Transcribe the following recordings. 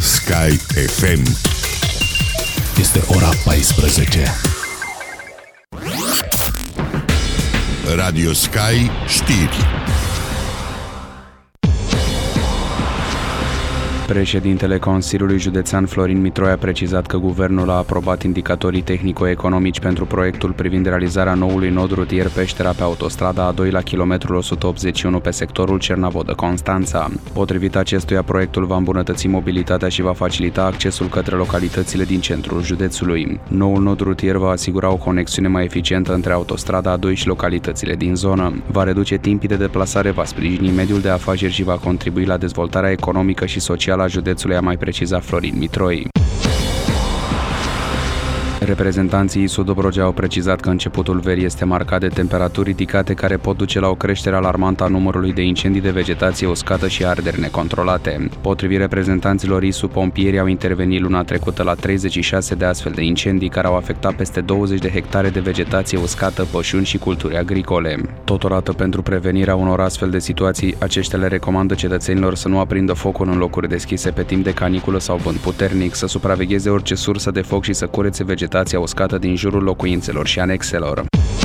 Sky FM. Este ora 14. Radio Sky știri. Președintele Consiliului Județean Florin Mitroi a precizat că guvernul a aprobat indicatorii tehnico-economici pentru proiectul privind realizarea noului nod rutier Peștera pe autostrada A2 la kilometrul 181 pe sectorul Cernavodă-Constanța. Potrivit acestuia, proiectul va îmbunătăți mobilitatea și va facilita accesul către localitățile din centrul județului. Noul nod rutier va asigura o conexiune mai eficientă între autostrada A2 și localitățile din zonă. Va reduce timpii de deplasare, va sprijini mediul de afaceri și va contribui la dezvoltarea economică și socială a județului, a mai precizat Florin Mitroi. Reprezentanții Sud-Dobrogea au precizat că începutul verii este marcat de temperaturi ridicate care pot duce la o creștere alarmantă a numărului de incendii de vegetație uscată și arderi necontrolate. Potrivit reprezentanților ISU, pompierii au intervenit luna trecută la 36 de astfel de incendii care au afectat peste 20 de hectare de vegetație uscată, pășuni și culturi agricole. Totodată, pentru prevenirea unor astfel de situații, aceștia le recomandă cetățenilor să nu aprindă focul în locuri deschise pe timp de caniculă sau vânt puternic, să supravegheze orice sursă de foc și să curețe vegetația uscată din jurul locuințelor și anexelor.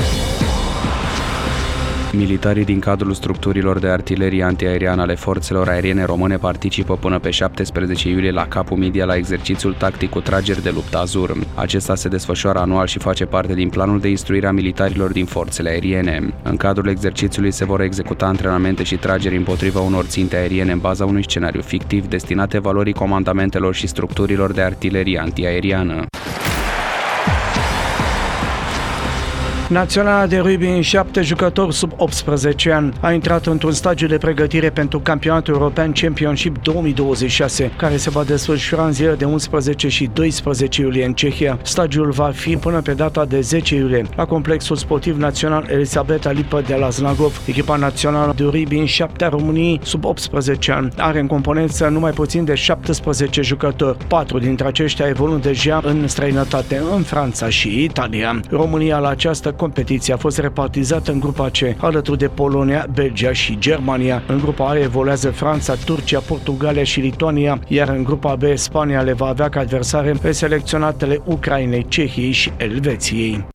Militarii din cadrul structurilor de artilerie antiaeriană ale forțelor aeriene române participă până pe 17 iulie la Capul Midia la exercițiul tactic cu trageri de luptă Azur. Acesta se desfășoară anual și face parte din planul de instruire a militarilor din forțele aeriene. În cadrul exercițiului se vor executa antrenamente și trageri împotriva unor ținte aeriene în baza unui scenariu fictiv destinat evaluării comandamentelor și structurilor de artilerie antiaeriană. Naționala de rugby în 7 jucători sub 18 ani a intrat într-un stagiu de pregătire pentru Campionatul European Championship 2026, care se va desfășura în zilele de 11 și 12 iulie în Cehia. Stagiul va fi până pe data de 10 iulie la Complexul Sportiv Național Elisabeta Lipă de la Znagov. Echipa națională de rugby în 7 a României sub 18 ani are în componență numai puțin de 17 jucători. 4 dintre aceștia evoluând deja în străinătate, în Franța și Italia. România la această competiție a fost repartizată în grupa C, alături de Polonia, Belgia și Germania. În grupa A evoluează Franța, Turcia, Portugalia și Lituania, iar în grupa B Spania le va avea ca adversare preselecționatele Ucrainei, Cehiei și Elveției.